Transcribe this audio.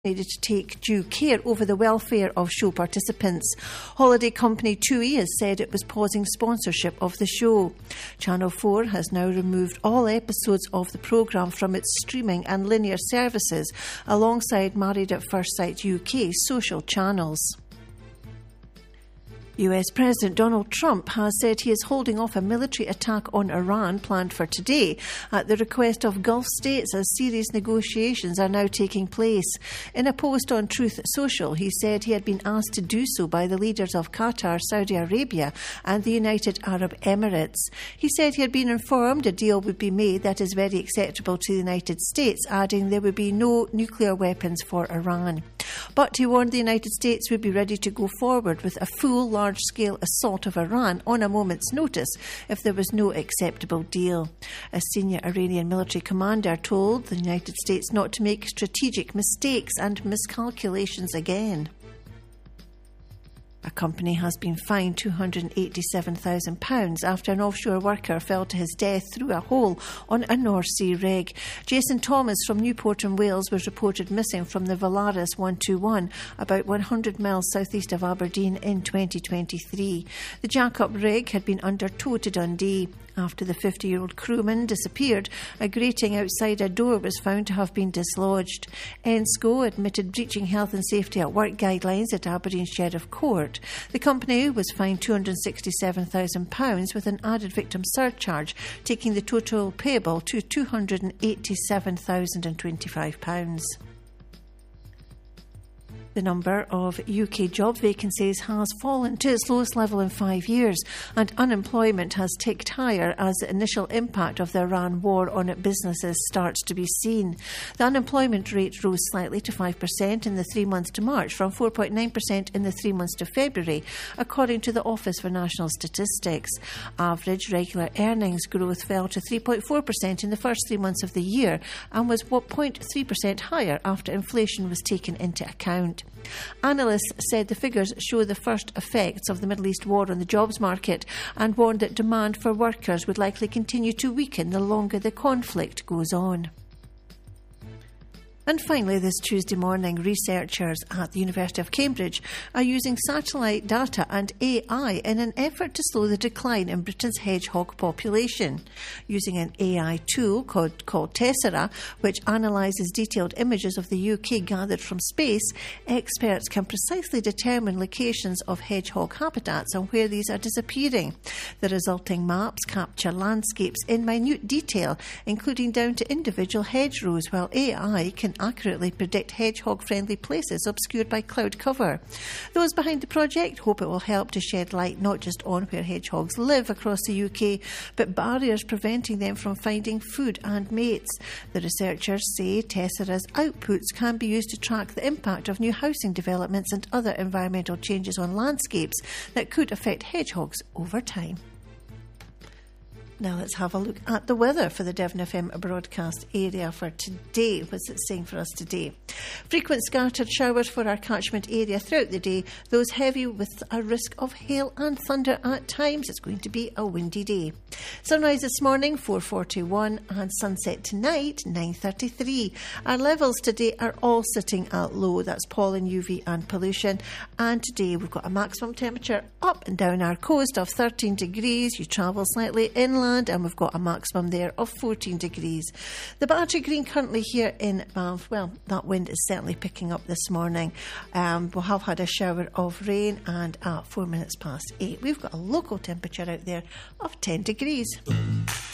needed to take due care over the welfare of show participants. Holiday company TUI has said it was pausing sponsorship of the show. Channel 4 has now removed all episodes of the programme from its streaming and linear services, alongside Married at First Sight UK social channels. US President Donald Trump has said he is holding off a military attack on Iran planned for today at the request of Gulf states as serious negotiations are now taking place. In a post on Truth Social, he said he had been asked to do so by the leaders of Qatar, Saudi Arabia and the United Arab Emirates. He said he had been informed a deal would be made that is very acceptable to the United States, adding there would be no nuclear weapons for Iran. But he warned the United States would be ready to go forward with a full large-scale assault of Iran on a moment's notice if there was no acceptable deal. A senior Iranian military commander told the United States not to make strategic mistakes and miscalculations again. A company has been fined £287,000 after an offshore worker fell to his death through a hole on a North Sea rig. Jason Thomas from Newport in Wales was reported missing from the Valaris 121 about 100 miles southeast of Aberdeen in 2023. The jack-up rig had been under tow to Dundee. After the 50-year-old crewman disappeared, a grating outside a door was found to have been dislodged. ENSCO admitted breaching health and safety at work guidelines at Aberdeen Sheriff Court. The company was fined £267,000 with an added victim surcharge, taking the total payable to £287,025. The number of UK job vacancies has fallen to its lowest level in 5 years, and unemployment has ticked higher as the initial impact of the Iran war on businesses starts to be seen. The unemployment rate rose slightly to 5% in the 3 months to March from 4.9% in the 3 months to February, according to the Office for National Statistics. Average regular earnings growth fell to 3.4% in the first 3 months of the year and was 0.3% higher after inflation was taken into account. Analysts said the figures show the first effects of the Middle East war on the jobs market and warned that demand for workers would likely continue to weaken the longer the conflict goes on. And finally, this Tuesday morning, researchers at the University of Cambridge are using satellite data and AI in an effort to slow the decline in Britain's hedgehog population. Using an AI tool called Tessera, which analyses detailed images of the UK gathered from space, experts can precisely determine locations of hedgehog habitats and where these are disappearing. The resulting maps capture landscapes in minute detail, including down to individual hedgerows, while AI can accurately predict hedgehog-friendly places obscured by cloud cover. Those behind the project hope it will help to shed light not just on where hedgehogs live across the UK, but barriers preventing them from finding food and mates. The researchers say Tessera's outputs can be used to track the impact of new housing developments and other environmental changes on landscapes that could affect hedgehogs over time. Now let's have a look at the weather for the Devon FM broadcast area for today. What's it saying for us today? Frequent scattered showers for our catchment area throughout the day, those heavy with a risk of hail and thunder at times. It's going to be a windy day. Sunrise this morning, 4:41, and sunset tonight, 9:33. Our levels today are all sitting at low. That's pollen, UV and pollution. And today we've got a maximum temperature up and down our coast of 13 degrees. You travel slightly inland, and we've got a maximum there of 14 degrees. The Battery Green currently here in Banff, well, that wind is certainly picking up this morning. We'll have had a shower of rain, and at 8:04, we've got a local temperature out there of 10 degrees.